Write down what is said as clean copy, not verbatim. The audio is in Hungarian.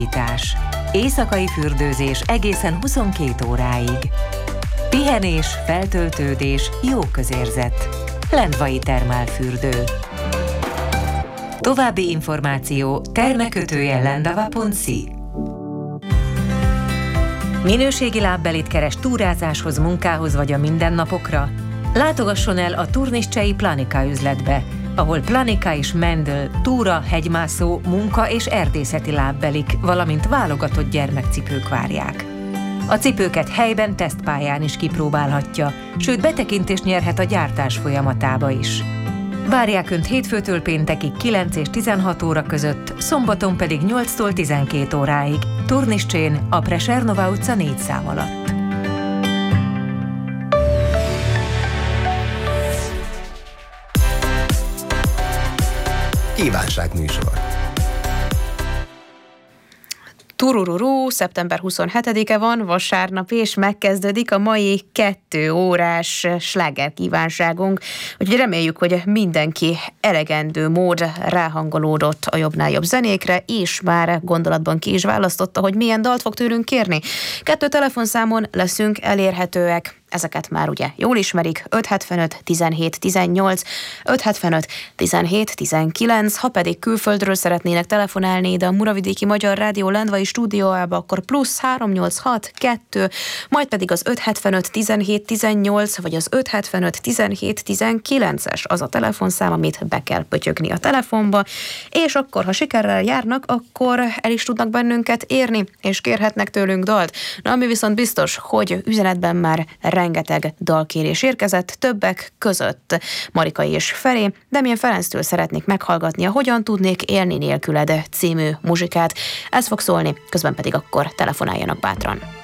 Éjszakai fürdőzés egészen 22 óráig. Pihenés, feltöltődés, jó közérzet. Lendvai termálfürdő. További információ terme-lendava.si. Minőségi lábbelit keres túrázáshoz, munkához vagy a mindennapokra? Látogasson el a turniszcsei Planika üzletbe, ahol Planika és Mendel túra, hegymászó, munka és erdészeti lábbelik, valamint válogatott gyermekcipők várják. A cipőket helyben tesztpályán is kipróbálhatja, sőt betekintést nyerhet a gyártás folyamatába is. Várják Önt hétfőtől péntekig 9 és 16 óra között, szombaton pedig 8-tól 12 óráig, Turniszcsén, a Presernova utca 4 szám alatt. Kívánságműsor. Turururú, szeptember 27-e van, vasárnap, és megkezdődik a mai 2 órás sláger kívánságunk. Úgyhogy reméljük, hogy mindenki elegendő mód ráhangolódott a jobbnál jobb zenékre, és már gondolatban ki is választotta, hogy milyen dalt fog tőlünk kérni. 2 telefonszámon leszünk elérhetőek. Ezeket már ugye jól ismerik, 575 17 18, 575 17 19, ha pedig külföldről szeretnének telefonálni ide a Muravidéki Magyar Rádió Lendvai stúdiójába, akkor plusz 386 2, majd pedig az 575 17 18, vagy az 575 17 19-es az a telefonszám, amit be kell pötyögni a telefonba, és akkor, ha sikerrel járnak, akkor el is tudnak bennünket érni, és kérhetnek tőlünk dalt. Na, ami viszont biztos, hogy üzenetben már rengeteg dalkérés érkezett, többek között Marikai és Feré, Demjén Ferenctől szeretnék meghallgatni a Hogyan tudnék élni nélküled című muzsikát. Ez fog szólni, közben pedig akkor telefonáljanak bátran.